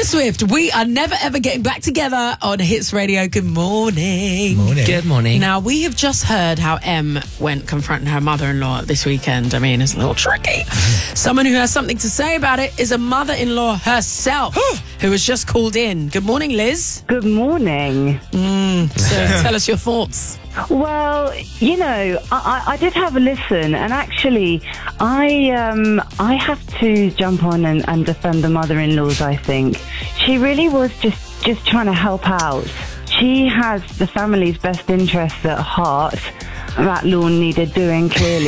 Swift, we are never ever getting back together on Hits Radio. Good morning. Good morning. Now, we have just heard how Em went confronting her mother-in-law this weekend. I mean, it's a little tricky. Someone who has something to say about it is a mother-in-law herself who was just called in. Good morning, Liz. Good morning. So tell us your thoughts. Well, you know, I did have a listen, and actually, I have to jump on and defend the mother-in-laws, I think. She really was just trying to help out. She has the family's best interests at heart. That lawn needed doing, clearly.